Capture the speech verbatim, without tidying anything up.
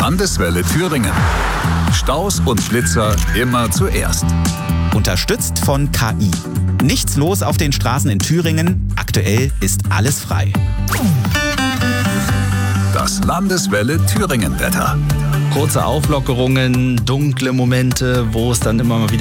Landeswelle Thüringen. Staus und Blitzer immer zuerst. Unterstützt von K I. Nichts los auf den Straßen in Thüringen. Aktuell ist alles frei. Das Landeswelle Thüringen Wetter. Kurze Auflockerungen, dunkle Momente, wo es dann immer mal wieder